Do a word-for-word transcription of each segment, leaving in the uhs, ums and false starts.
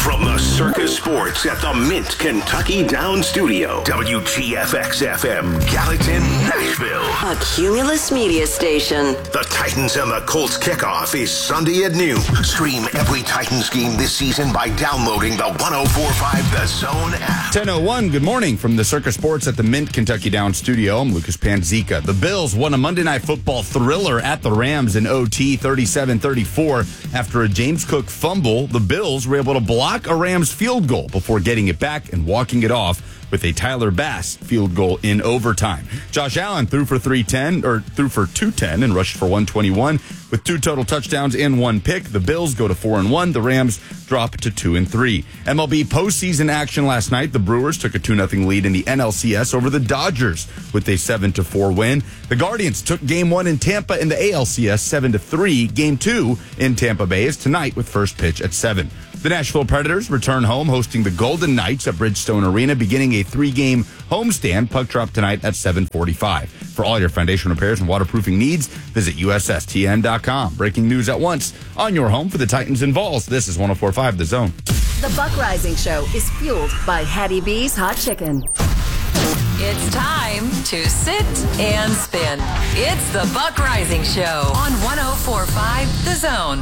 From the Circus Sports at the Mint Kentucky Down Studio, W G F X F M, Gallatin, Nashville. A Cumulus Media Station. The Titans and the Colts kickoff is Sunday at noon. Stream every Titans game this season by downloading the one oh four point five The Zone app. ten oh one, good morning from the Circus Sports at the Mint Kentucky Down Studio. I'm Lucas Panzica. The Bills won a Monday Night Football thriller at the Rams in O T, thirty-seven thirty-four. After a James Cook fumble, the Bills were able to block a Rams field goal before getting it back and walking it off with a Tyler Bass field goal in overtime. Josh Allen threw for three ten or threw for two ten and rushed for one twenty-one with two total touchdowns and one pick. The Bills go to four and one. The Rams drop to two and three. M L B postseason action last night. The Brewers took a two nothing lead in the N L C S over the Dodgers with a seven to four win. The Guardians took game one in Tampa in the A L C S seven to three. Game two in Tampa Bay is tonight with first pitch at seven. The Nashville Predators return home hosting the Golden Knights at Bridgestone Arena, beginning a three-game homestand. Puck drop tonight at seven forty-five. For all your foundation repairs and waterproofing needs, visit U S S T N dot com. Breaking news at once on your home for the Titans and Vols. This is one oh four point five The Zone. The Buck Rising Show is fueled by Hattie B's Hot Chicken. It's time to sit and spin. It's the Buck Rising Show on one oh four point five The Zone.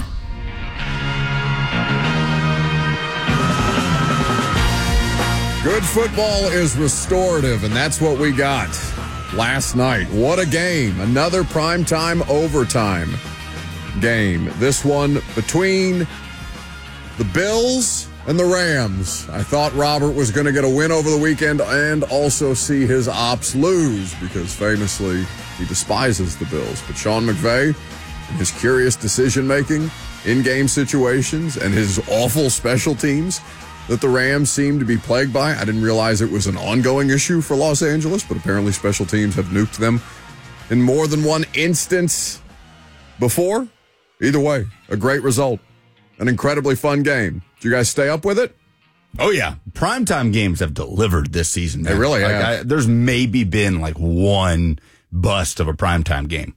Good football is restorative, and that's what we got last night. What a game. Another primetime overtime game. This one between the Bills and the Rams. I thought Robert was going to get a win over the weekend and also see his ops lose because famously he despises the Bills. But Sean McVay and his curious decision-making in game situations and his awful special teams that the Rams seem to be plagued by. I didn't realize it was an ongoing issue for Los Angeles, but apparently special teams have nuked them in more than one instance before. Either way, a great result. An incredibly fun game. Did you guys stay up with it? Oh, yeah. Primetime games have delivered this season, man. They really like, have. I, there's maybe been like one bust of a primetime game.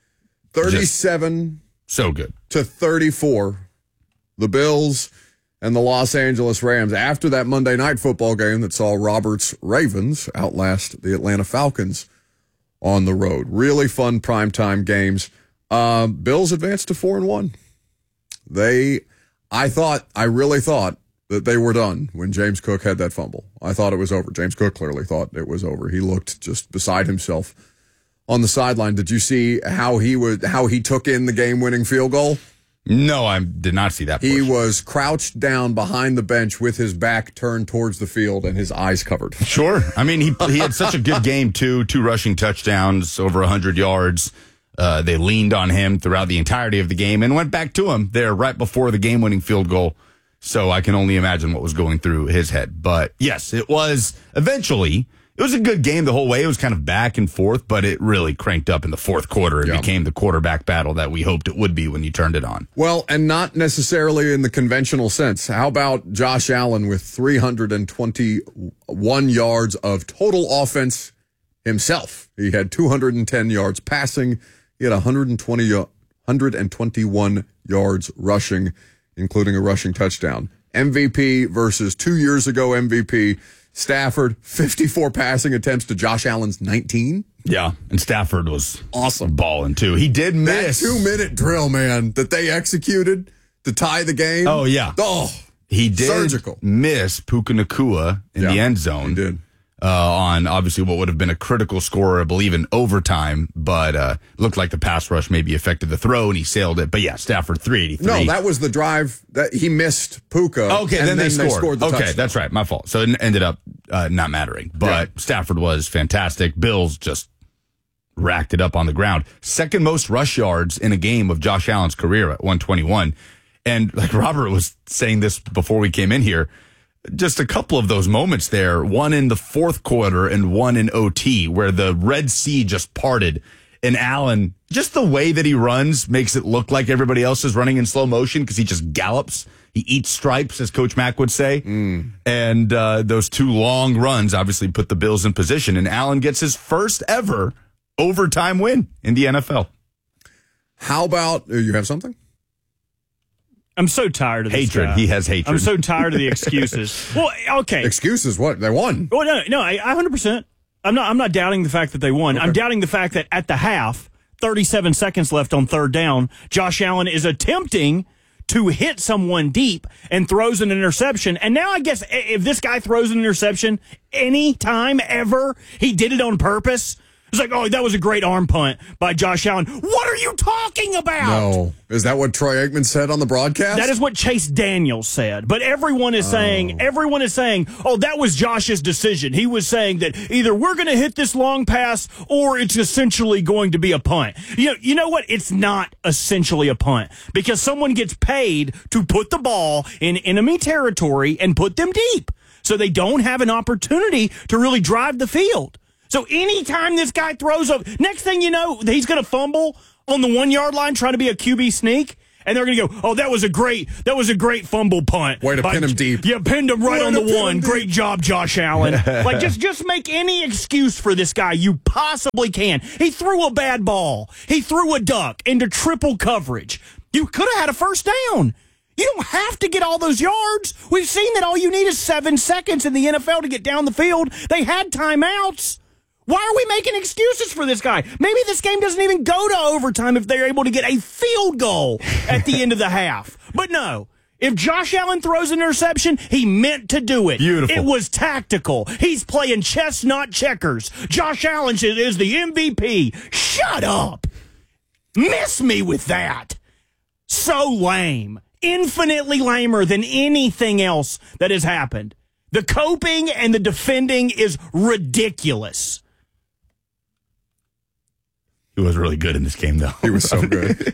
thirty-seven Just so good. To thirty-four. The Bills and the Los Angeles Rams, after that Monday Night Football game that saw Robert's Ravens outlast the Atlanta Falcons on the road. Really fun primetime games. Uh, Bills advanced to four and one. They, I thought, I really thought that they were done when James Cook had that fumble. I thought it was over. James Cook clearly thought it was over. He looked just beside himself on the sideline. Did you see how he would, how he took in the game-winning field goal? No, I did not see that. He portion. was crouched down behind the bench with his back turned towards the field and his eyes covered. Sure. I mean, he he had such a good game, too. Two rushing touchdowns, over one hundred yards. Uh, they leaned on him throughout the entirety of the game and went back to him there right before the game-winning field goal. So I can only imagine what was going through his head. But, yes, it was eventually... It was a good game the whole way. It was kind of back and forth, but it really cranked up in the fourth quarter. It yeah. became the quarterback battle that we hoped it would be when you turned it on. Well, and not necessarily in the conventional sense. How about Josh Allen with three hundred twenty-one yards of total offense himself? He had two hundred ten yards passing. He had one hundred twenty, one hundred twenty-one yards rushing, including a rushing touchdown. M V P versus two years ago M V P. Stafford, fifty-four passing attempts to Josh Allen's nineteen. Yeah, and Stafford was awesome balling, too. He did miss. That two-minute drill, man, that they executed to tie the game. Oh, yeah. Oh, he did surgical. miss Puka Nacua in yeah, the end zone. He did. Uh, on obviously what would have been a critical score, I believe, in overtime, but uh, looked like the pass rush maybe affected the throw, and he sailed it. But yeah, Stafford three eighty-three. No, that was the drive that he missed Puka. Okay, and then, then they they scored. scored the okay, touchdown. That's right, my fault. So it ended up uh, not mattering. But yeah. Stafford was fantastic. Bills just racked it up on the ground. Second most rush yards in a game of Josh Allen's career at one twenty-one. And like Robert was saying this before we came in here, just a couple of those moments there, one in the fourth quarter and one in O T, where the Red Sea just parted. And Allen, just the way that he runs makes it look like everybody else is running in slow motion because he just gallops. He eats stripes, as Coach Mack would say. Mm. And uh, those two long runs obviously put the Bills in position. And Allen gets his first ever overtime win in the N F L. How about, you have something? I'm so tired of this Hatred. guy. He has hatred. I'm so tired of the excuses. Well, okay. Excuses? What? They won. Well, no, no, I, I one hundred percent. I'm not. I'm not doubting the fact that they won. Okay. I'm doubting the fact that at the half, thirty-seven seconds left on third down, Josh Allen is attempting to hit someone deep and throws an interception. And now I guess if this guy throws an interception any time ever, he did it on purpose. It's like, oh, that was a great arm punt by Josh Allen. What are you talking about? No. Is that what Troy Aikman said on the broadcast? That is what Chase Daniels said. But everyone is saying, Oh. everyone is saying, oh, that was Josh's decision. He was saying that either we're going to hit this long pass or it's essentially going to be a punt. You know, you know what? It's not essentially a punt because someone gets paid to put the ball in enemy territory and put them deep. So they don't have an opportunity to really drive the field. So anytime this guy throws a, next thing you know, he's going to fumble on the one yard line trying to be a Q B sneak, and they're going to go, oh, that was a great, that was a great fumble punt. Way to by, pin him deep. Yeah, pinned him right Way on to the pin one. him deep. Great job, Josh Allen. Like just, just make any excuse for this guy you possibly can. He threw a bad ball. He threw a duck into triple coverage. You could have had a first down. You don't have to get all those yards. We've seen that all you need is seven seconds in the N F L to get down the field. They had timeouts. Why are we making excuses for this guy? Maybe this game doesn't even go to overtime if they're able to get a field goal at the end of the half. But no, if Josh Allen throws an interception, he meant to do it. Beautiful. It was tactical. He's playing chess, not checkers. Josh Allen is the M V P. Shut up. Miss me with that. So lame. Infinitely lamer than anything else that has happened. The coping and the defending is ridiculous. He was really good in this game, though. He was so good.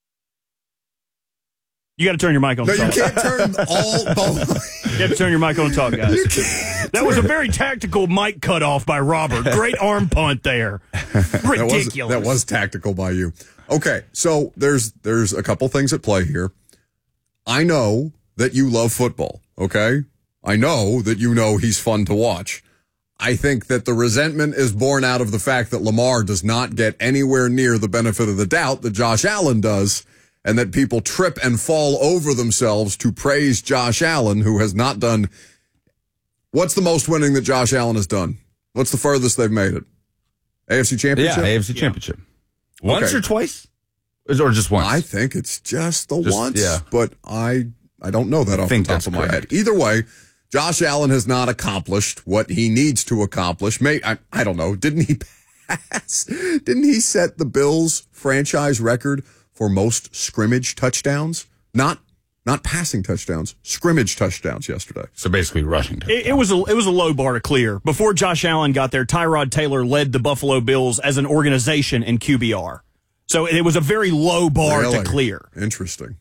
You got to turn your mic on. No, to you talk. can't turn all both. You have to turn your mic on and talk, guys. That was a very tactical mic cutoff by Robert. Great arm punt there. Ridiculous. That was, that was tactical by you. Okay, so there's there's a couple things at play here. I know that you love football, okay? I know that you know he's fun to watch. I think that the resentment is born out of the fact that Lamar does not get anywhere near the benefit of the doubt that Josh Allen does, and that people trip and fall over themselves to praise Josh Allen, who has not done. What's the most winning that Josh Allen has done? What's the furthest they've made it? A F C Championship? Yeah, A F C Championship. Once Okay. or twice? Or just once? I think it's just the Just- once, yeah. but I I don't know that off the think top that's of my correct. head. Either way, Josh Allen has not accomplished what he needs to accomplish. May I, I don't know. Didn't he pass? Didn't he set the Bills franchise record for most scrimmage touchdowns? Not not passing touchdowns, scrimmage touchdowns yesterday. So basically rushing. It, it was a it was a low bar to clear. Before Josh Allen got there, Tyrod Taylor led the Buffalo Bills as an organization in Q B R. So it was a very low bar Really? to clear. Interesting.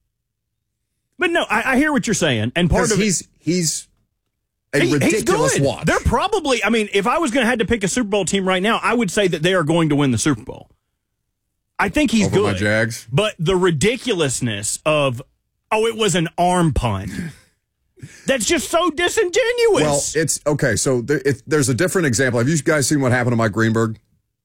But no, I, I hear what you're saying, and part Because of it, he's he's a He- ridiculous he's good. watch. They're probably, I mean, if I was going to have to pick a Super Bowl team right now, I would say that they are going to win the Super Bowl. I think he's Over good. my Jags? But the ridiculousness of, oh, it was an arm punt. That's just so disingenuous. Well, it's okay. So there, it, there's a different example. Have you guys seen what happened to Mike Greenberg?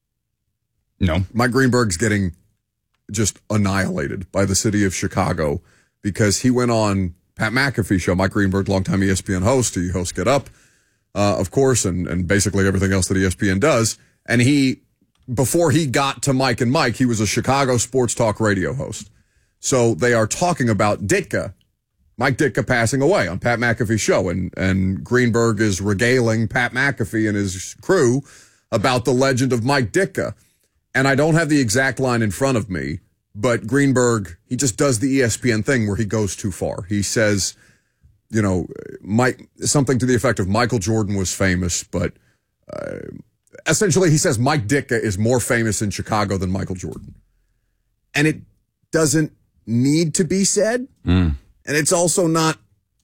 No. Mike Greenberg's getting just annihilated by the city of Chicago because he went on Pat McAfee show. Mike Greenberg, longtime E S P N host. He hosts Get Up, uh, of course, and, and basically everything else that E S P N does. And he, before he got to Mike and Mike, he was a Chicago sports talk radio host. So they are talking about Ditka, Mike Ditka passing away on Pat McAfee's show. And, and Greenberg is regaling Pat McAfee and his crew about the legend of Mike Ditka. And I don't have the exact line in front of me, but Greenberg, he just does the E S P N thing where he goes too far. He says, you know, Mike, something to the effect of Michael Jordan was famous, but uh, essentially he says Mike Ditka is more famous in Chicago than Michael Jordan. And it doesn't need to be said. Mm. And it's also not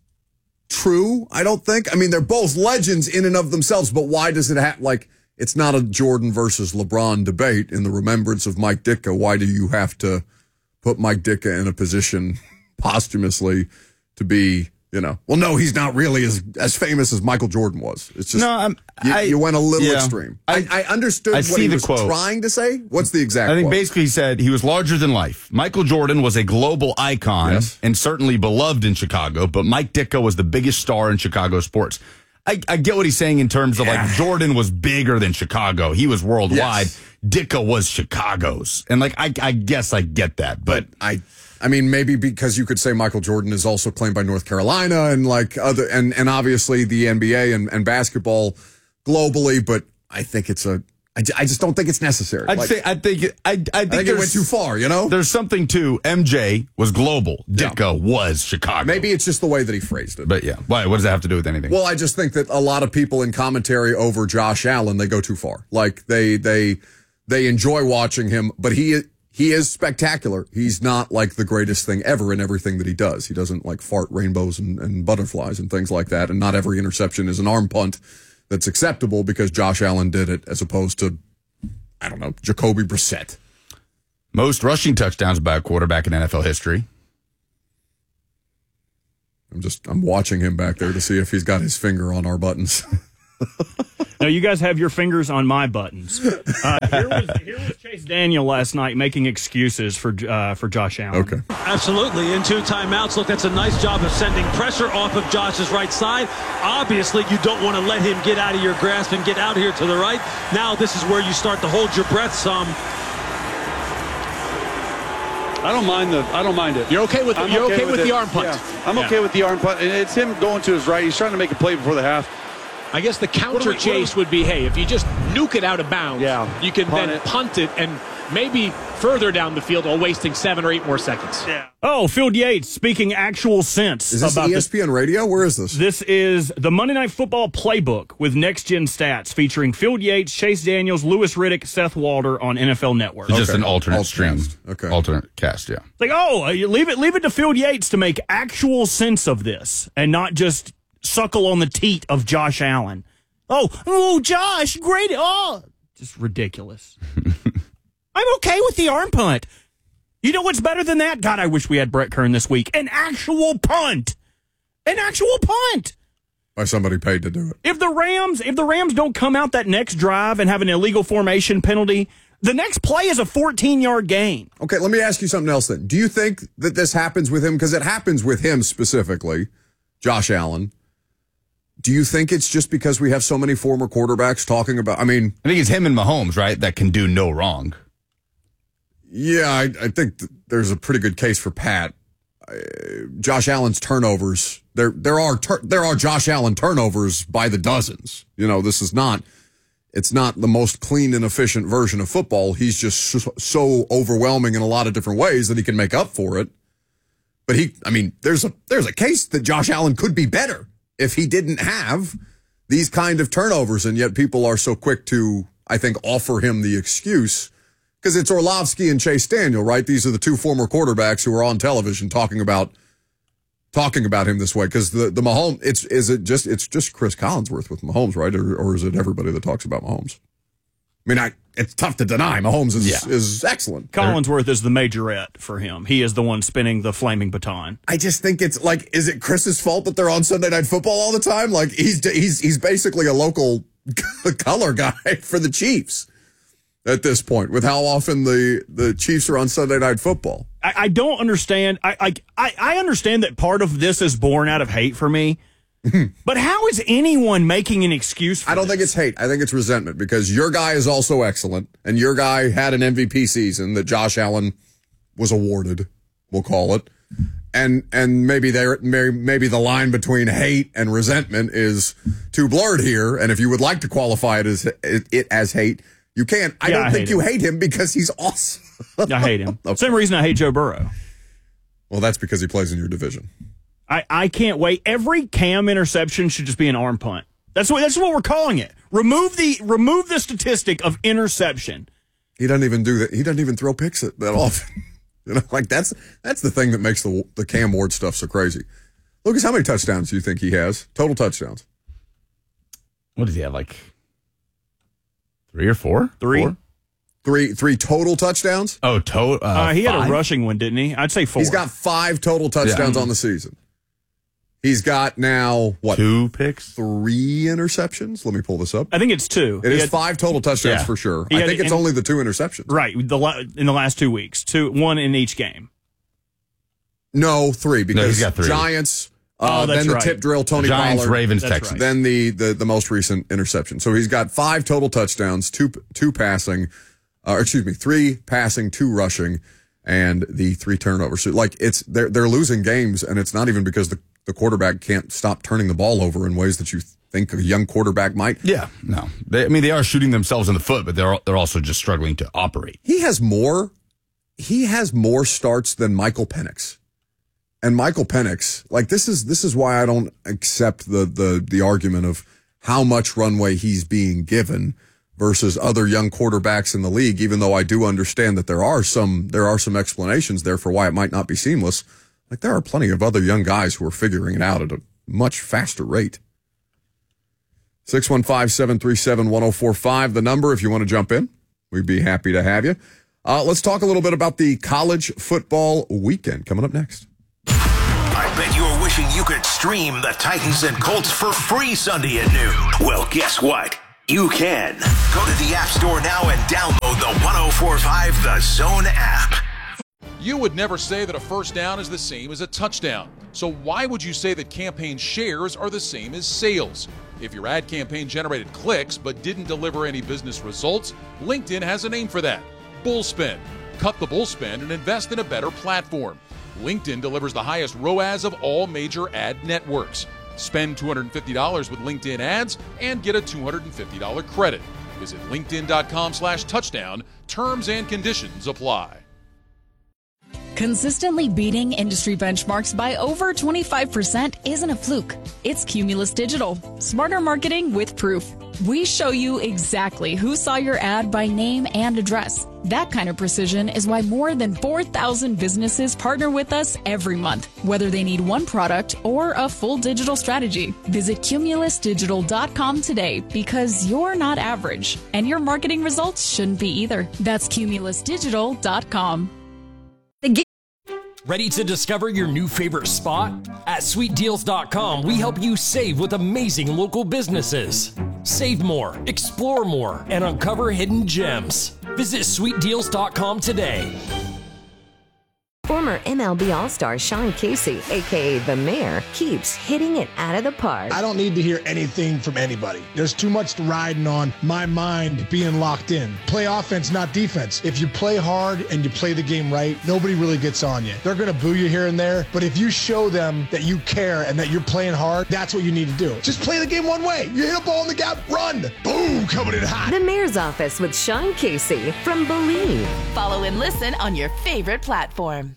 true, I don't think. I mean, they're both legends in and of themselves, but why does it have, like, it's not a Jordan versus LeBron debate in the remembrance of Mike Ditka. Why do you have to put Mike Ditka in a position posthumously to be You know, well, no, he's not really as as famous as Michael Jordan was. It's just no, I'm, you, I, you went a little yeah. extreme. I, I understood I what see he the was quote. trying to say. What's the exact I think quote? basically he said he was larger than life. Michael Jordan was a global icon Yes. and certainly beloved in Chicago, but Mike Ditka was the biggest star in Chicago sports. I, I get what he's saying in terms of Yeah. like Jordan was bigger than Chicago. He was worldwide. Yes. Ditka was Chicago's. And like, I, I guess I get that, but I, I mean, maybe because you could say Michael Jordan is also claimed by North Carolina and like other, and, and obviously the N B A and, and basketball globally, but I think it's a, I, I just don't think it's necessary. I'd Like, say, I think, I, I think, I think it there's- went too far, you know? There's something to M J was global. Yeah. Ditka was Chicago. Maybe it's just the way that he phrased it. But yeah. Why? What does that have to do with anything? Well, I just think that a lot of people in commentary over Josh Allen, they go too far. Like they they they enjoy watching him, but he he is spectacular. He's not like the greatest thing ever in everything that he does. He doesn't like fart rainbows and, and butterflies and things like that. And not every interception is an arm punt that's acceptable because Josh Allen did it as opposed to, I don't know, Jacoby Brissett. Most rushing touchdowns by a quarterback in N F L history. I'm just I'm watching him back there to see if he's got his finger on our buttons. No, you guys have your fingers on my buttons. Uh, here, was, here was Chase Daniel last night making excuses for uh, for Josh Allen. Okay. Absolutely. In two timeouts. Look, that's a nice job of sending pressure off of Josh's right side. Obviously, you don't want to let him get out of your grasp and get out here to the right. Now this is where you start to hold your breath some. I don't mind the. I don't mind it. You're okay with I'm you're okay, with it. the arm punt. Yeah, I'm Yeah. okay with the arm punt, and it's him going to his right. He's trying to make a play before the half. I guess the What do counter we- what do chase we- would be, hey, if you just nuke it out of bounds, Yeah. you can Punt then it. punt it and maybe further down the field while wasting seven or eight more seconds. Yeah. Oh, Phil Yates speaking actual sense Is this about E S P N Radio? Where is this? This is the Monday Night Football Playbook with Next Gen Stats featuring Phil Yates, Chase Daniels, Lewis Riddick, Seth Walder on N F L Network. It's just Okay. an alternate Alt stream. cast. Okay. Alternate cast, yeah. Like, oh, uh, you leave it, leave it to Phil Yates to make actual sense of this and not just suckle on the teat of Josh Allen. Oh, oh, Josh, great. Oh, just ridiculous. I'm okay with the arm punt. You know what's better than that? God, I wish we had Brett Kern this week. An actual punt. An actual punt. By somebody paid to do it. If the Rams, if the Rams don't come out that next drive and have an illegal formation penalty, the next play is a fourteen-yard gain. Okay, let me ask you something else then. Do you think that this happens with him? Because it happens with him specifically, Josh Allen. Do you think it's just because we have so many former quarterbacks talking about, I mean, I think it's him and Mahomes, right, that can do no wrong. yeah, I, I think th- there's a pretty good case for Pat. Uh, Josh Allen's turnovers, there there are tur- there are Josh Allen turnovers by the dozens. You know, this is not, it's not the most clean and efficient version of football. He's just so, so overwhelming in a lot of different ways that he can make up for it. But he, I mean, there's a there's a case that Josh Allen could be better if he didn't have these kind of turnovers, and yet people are so quick to, I think, offer him the excuse because it's Orlovsky and Chase Daniel, right? These are the two former quarterbacks who are on television talking about talking about him this way. Because the the Mahomes, it's is it just it's just Chris Collinsworth with Mahomes, right? Or or is it everybody that talks about Mahomes? I mean, I it's tough to deny Mahomes is Yeah. is excellent. Collinsworth is the majorette for him. He is the one spinning the flaming baton. I just think it's like, is it Chris's fault that they're on Sunday Night Football all the time? Like he's he's he's basically a local color guy for the Chiefs at this point, with how often the the Chiefs are on Sunday Night Football. I, I don't understand. I, I I I understand that part of this is born out of hate for me. But how is anyone making an excuse for I don't this? think it's hate. I think it's resentment because your guy is also excellent, and your guy had an M V P season that Josh Allen was awarded. We'll call it, and and maybe there maybe the line between hate and resentment is too blurred here. And if you would like to qualify it as it, it as hate, you can. I Yeah, don't I think hate you him. hate him because he's awesome. I hate him. Okay. Same reason I hate Joe Burrow. Well, that's because he plays in your division. I, I can't wait. Every Cam interception should just be an arm punt. That's what that's what we're calling it. Remove the remove the statistic of interception. He doesn't even do that. He doesn't even throw picks that, that often. You know, like that's that's the thing that makes the the Cam Ward stuff so crazy. Lucas, how many touchdowns do you think he has? Total touchdowns? What does he have, like three or four? Three. Four? Three three total touchdowns? Oh, to- uh, Uh, he had five? a rushing one, didn't he? I'd say four. He's got five total touchdowns Yeah. on the season. He's got now, what? Two picks? Three interceptions? Let me pull this up. I think it's two. It He is had- five total touchdowns Yeah. for sure. He I had- think it's and- only the two interceptions. Right, the la- in the last two weeks. Two, one in each game. No, three, because No, he's got three. Giants, Oh, uh, that's then the right. tip drill, Tony Giants, Pollard. Ravens, That's Texans. right. Then the, the the most recent interception. So he's got five total touchdowns, two two passing, uh, or excuse me, three passing, two rushing, and the three turnovers. So like it's they're they're losing games, and it's not even because the, the quarterback can't stop turning the ball over in ways that you think a young quarterback might. Yeah, no. They, I mean, they are shooting themselves in the foot, but they're they're also just struggling to operate. He has more. He has more starts than Michael Penix. And Michael Penix, like this is this is why I don't accept the the the argument of how much runway he's being given versus other young quarterbacks in the league, even though I do understand that there are some there are some explanations there for why it might not be seamless. Like there are plenty of other young guys who are figuring it out at a much faster rate. six one five, seven three seven, one oh four five, the number if you want to jump in. We'd be happy to have you. Uh, let's talk a little bit about the college football weekend coming up next. I bet you were wishing you could stream the Titans and Colts for free Sunday at noon. Well, guess what? You can. Go to the App Store now and download the one oh four point five The Zone app. You would never say that a first down is the same as a touchdown. So why would you say that campaign shares are the same as sales? If your ad campaign generated clicks but didn't deliver any business results, LinkedIn has a name for that. Bullspend. Cut the bullspend and invest in a better platform. LinkedIn delivers the highest R O A S of all major ad networks. Spend two hundred fifty dollars with LinkedIn ads and get a two hundred fifty dollars credit. Visit linkedin.com slash touchdown. Terms and conditions apply. Consistently beating industry benchmarks by over twenty-five percent isn't a fluke. It's Cumulus Digital. Smarter marketing with proof. We show you exactly who saw your ad by name and address. That kind of precision is why more than four thousand businesses partner with us every month, whether they need one product or a full digital strategy. Visit cumulus digital dot com today because you're not average, and your marketing results shouldn't be either. That's cumulus digital dot com. Ready to discover your new favorite spot? At sweet deals dot com, we help you save with amazing local businesses. Save more, explore more, and uncover hidden gems. Visit sweet deals dot com today. Former M L B All-Star Sean Casey, a k a. The Mayor, keeps hitting it out of the park. I don't need to hear anything from anybody. There's too much riding on my mind being locked in. Play offense, not defense. If you play hard and you play the game right, nobody really gets on you. They're going to boo you here and there, but if you show them that you care and that you're playing hard, that's what you need to do. Just play the game one way. You hit a ball in the gap, run. Boom, coming in hot. The Mayor's Office with Sean Casey from Believe. Follow and listen on your favorite platform.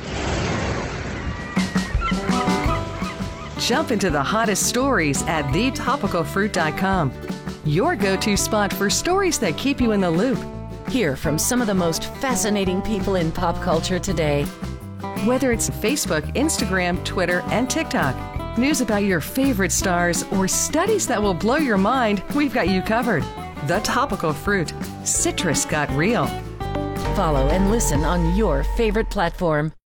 Jump into the hottest stories at the topical fruit dot com. Your go-to spot for stories that keep you in the loop. Hear from some of the most fascinating people in pop culture today. Whether it's Facebook, Instagram, Twitter, and TikTok, news about your favorite stars, or studies that will blow your mind, we've got you covered. The Topical Fruit. Citrus got real. Follow and listen on your favorite platform.